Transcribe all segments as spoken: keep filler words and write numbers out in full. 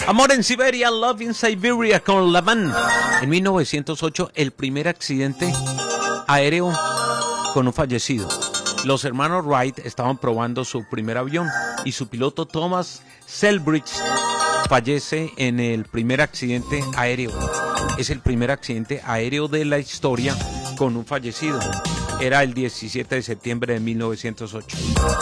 Amor en Siberia, Love in Siberia con Lavan. En mil novecientos ocho, el primer accidente aéreo con un fallecido. Los hermanos Wright estaban probando su primer avión y su piloto Thomas Selbridge fallece en el primer accidente aéreo. Es el primer accidente aéreo de la historia con un fallecido. Era el diecisiete de septiembre de mil novecientos ocho.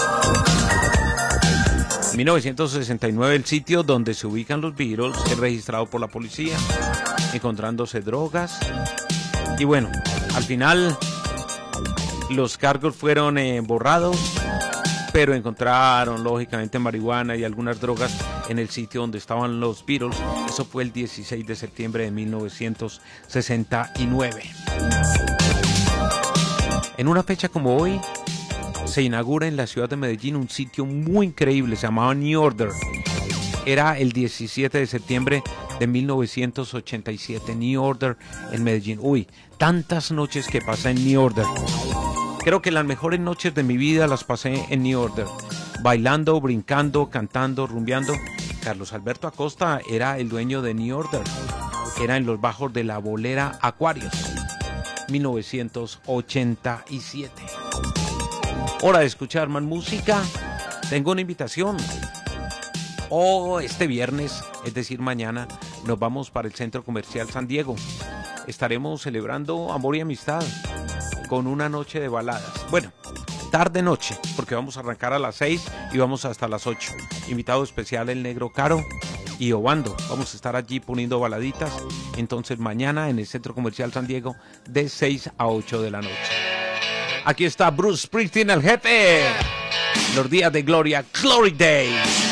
En mil novecientos sesenta y nueve, el sitio donde se ubican los Beatles es registrado por la policía, encontrándose drogas. Y bueno, al final los cargos fueron eh, borrados, pero encontraron lógicamente marihuana y algunas drogas en el sitio donde estaban los Beatles. Eso fue el dieciséis de septiembre de mil novecientos sesenta y nueve. En una fecha como hoy, se inaugura en la ciudad de Medellín un sitio muy increíble, se llamaba New Order. Era el diecisiete de septiembre de mil novecientos ochenta y siete, New Order en Medellín. Uy, tantas noches que pasé en New Order. Creo que las mejores noches de mi vida las pasé en New Order, bailando, brincando, cantando, rumbeando. Carlos Alberto Acosta era el dueño de New Order. Era en los bajos de la bolera Aquarius, mil novecientos ochenta y siete. Hora de escuchar más música. Tengo una invitación. Oh, este viernes, es decir, mañana, nos vamos para el Centro Comercial San Diego. Estaremos celebrando amor y amistad con una noche de baladas. Bueno, tarde-noche, porque vamos a arrancar a las seis y vamos hasta las ocho. Invitado especial el Negro Caro y Obando. Vamos a estar allí poniendo baladitas. Entonces mañana en el Centro Comercial San Diego de seis a ocho de la noche. Aquí está Bruce Springsteen, el jefe. Los días de gloria, Glory Days.